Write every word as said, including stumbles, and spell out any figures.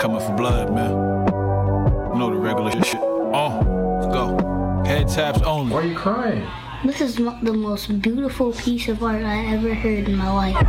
coming for blood, man. You know the regular shit. Oh, let's go. Head taps only. Why are you crying? This is mo- the most beautiful piece of art I ever heard in my life.